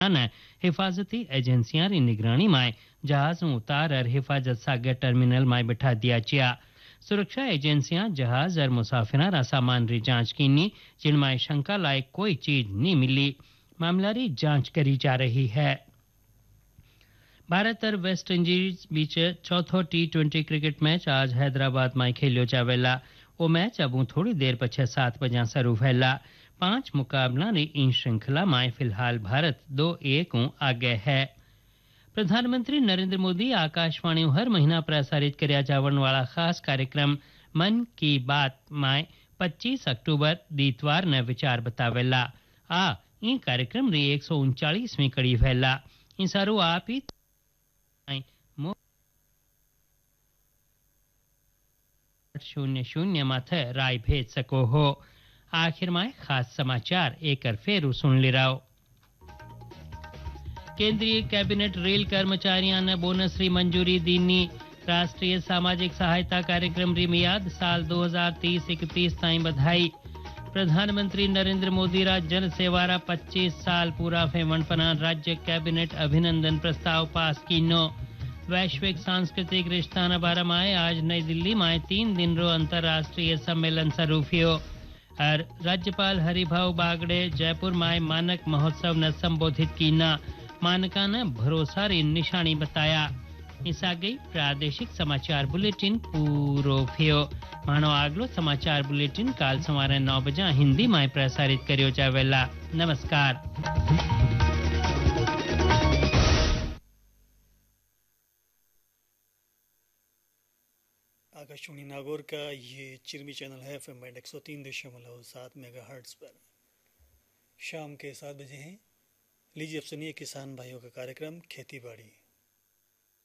न हिफाजती एजेंसियां री निगरानी में जहाज उतार और हिफाजत सागर टर्मिनल में बिठा दिया चिया। सुरक्षा एजेंसियां जहाज और मुसाफिर रा सामान री जांच कीनी, जिनमें शंका लायक कोई चीज नहीं मिली। मामला री जांच करी जा रही है। भारत और वेस्ट इंडीज बीच चौथो T20 क्रिकेट मैच आज हैदराबाद में खेलियो जावेला। वो मैच अब थोड़ी देर पछे 7 बजे शुरू हैला। 5 मुकाबला री इन श्रृंखला में फिलहाल भारत 2-1 आगे है। प्रधानमंत्री नरेंद्र मोदी आकाशवाणी हर महीना प्रसारित करया जावन वाला खास कार्यक्रम मन की बात में 25 अक्टूबर दीतवार ने विचार बतावेला। आ इन कार्यक्रम री 139वीं कड़ी हैला। इन सारू आप ही 00 माथे राय भेज सको हो। आखिर में खास समाचार एक फेरू सुन ले रहो। केंद्रीय कैबिनेट रेल कर्मचारियों ने बोनस री मंजूरी दीनी। राष्ट्रीय सामाजिक सहायता कार्यक्रम री मियाद साल 2030-31 ताईं बधाई। प्रधानमंत्री नरेंद्र मोदी रा जन सेवा रा 25 साल पूरा फेवण पना राज्य कैबिनेट अभिनंदन प्रस्ताव पास कीनो। वैश्विक सांस्कृतिक रिश्ता न बारे में आज नई दिल्ली में 3 दिन रो अंतर्राष्ट्रीय सम्मेलन शुरू हुयो। और राज्यपाल हरिभाऊ बागड़े जयपुर में मानक महोत्सव ने संबोधित कीना। मानका ने भरोसा री निशानी बताया। इस आगे प्रादेशिक समाचार बुलेटिन पूरो थियो। मानो आगलो समाचार बुलेटिन काल सवारे 9 बजे हिंदी में प्रसारित करियो जावेला। नमस्कार। आकाशवाणी नागौर का ये चिरमी चैनल है FM 103.7 मेगाहर्ट्ज पर। शाम के 7 बजे हैं। लीजिए अब सुनिए किसान भाइयों का कार्यक्रम खेती बाड़ी।